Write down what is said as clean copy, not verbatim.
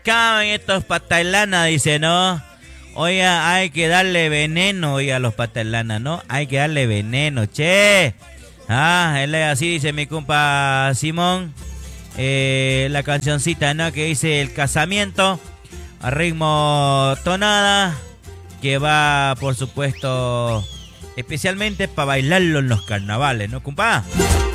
acaben estos patalana, dice, ¿no? Oiga, hay que darle veneno, oiga, a los patalana, ¿no? Hay que darle veneno, che. Él es así, dice mi compa Simón. La cancioncita, ¿no? Que dice el casamiento a ritmo tonada, que va, por supuesto, especialmente para bailarlo en los carnavales, ¿no, compa?